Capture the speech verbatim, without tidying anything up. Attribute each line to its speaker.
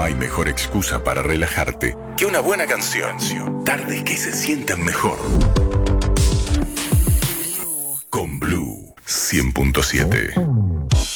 Speaker 1: hay mejor excusa para relajarte que una buena canción. Tardes que se sientan mejor. Con Blue cien punto siete.